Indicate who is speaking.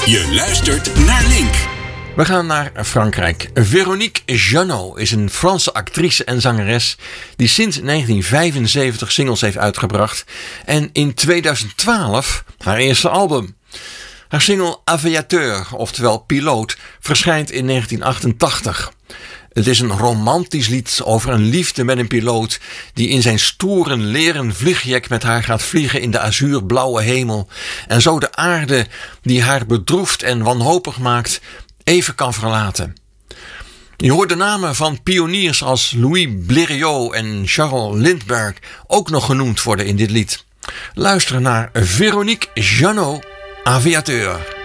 Speaker 1: Je luistert naar Link.
Speaker 2: We gaan naar Frankrijk. Véronique Jeannot is een Franse actrice en zangeres die sinds 1975 singles heeft uitgebracht en in 2012 haar eerste album. Haar single Aviateur, oftewel Piloot, verschijnt in 1988. Het is een romantisch lied over een liefde met een piloot die in zijn stoere leren vliegjack met haar gaat vliegen in de azuurblauwe hemel en zo de aarde die haar bedroefd en wanhopig maakt even kan verlaten. Je hoort de namen van pioniers als Louis Blériot en Charles Lindbergh ook nog genoemd worden in dit lied. Luister naar Véronique Jeannot, Aviateur.